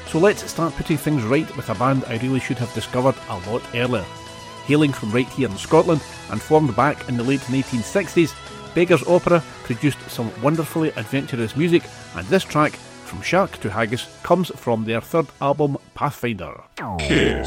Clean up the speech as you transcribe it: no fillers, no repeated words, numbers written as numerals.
So let's start putting things right with a band I really should have discovered a lot earlier. Hailing from right here in Scotland and formed back in the late 1960s, Beggars Opera produced some wonderfully adventurous music, and this track, From Shark to Haggis, comes from their third album, Pathfinder. Kiss.